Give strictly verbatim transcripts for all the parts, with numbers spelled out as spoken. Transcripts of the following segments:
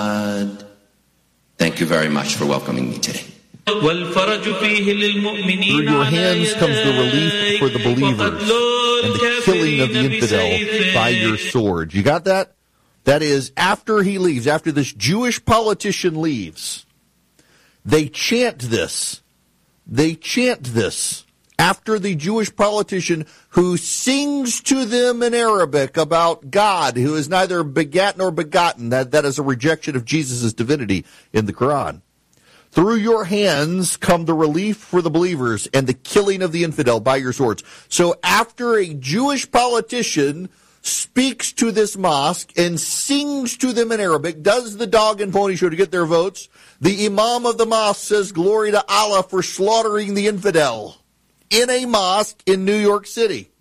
Thank you very much for welcoming me today. Through your hands comes the relief for the believers and the killing of the infidel by your sword. You got that? That is, after he leaves, after this Jewish politician leaves, they chant this. They chant this after the Jewish politician who sings to them in Arabic about God, who is neither begat nor begotten. That, that is a rejection of Jesus' divinity in the Quran. Through your hands come the relief for the believers and the killing of the infidel by your swords. So after a Jewish politician speaks to this mosque and sings to them in Arabic, does the dog and pony show to get their votes, the imam of the mosque says, "Glory to Allah for slaughtering the infidel," in a mosque in New York City.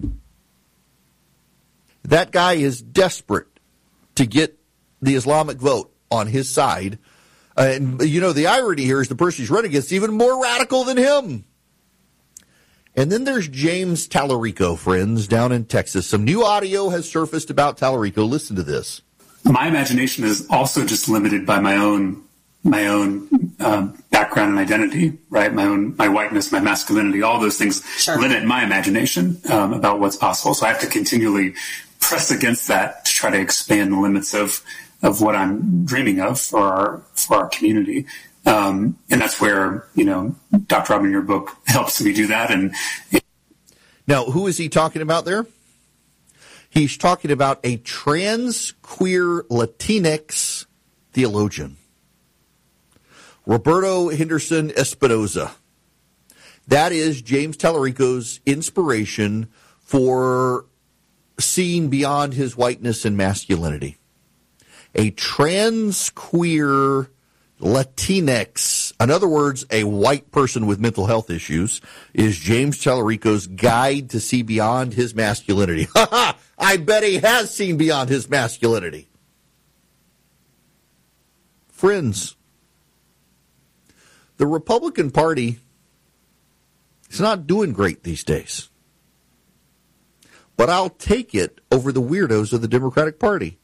That guy is desperate to get the Islamic vote on his side. Uh, and, you know, the irony here is the person he's running against is even more radical than him. And then there's James Tallarico, friends, down in Texas. Some new audio has surfaced about Tallarico. Listen to this. My imagination is also just limited by my own my own um, background and identity, right? My own, my whiteness, my masculinity, all those things sure. limit my imagination um, about what's possible. So I have to continually press against that to try to expand the limits of of what I'm dreaming of for our for our community. Um, and that's where, you know, Doctor Robin, your book helps me do that. And now, who is he talking about there? He's talking about a trans queer Latinx theologian, Roberto Henderson Espinoza. That is James Tallarico's inspiration for seeing beyond his whiteness and masculinity. A trans queer Latinx, in other words, a white person with mental health issues, is James Tallarico's guide to see beyond his masculinity. Ha ha! I bet he has seen beyond his masculinity. Friends, the Republican Party is not doing great these days. But I'll take it over the weirdos of the Democratic Party.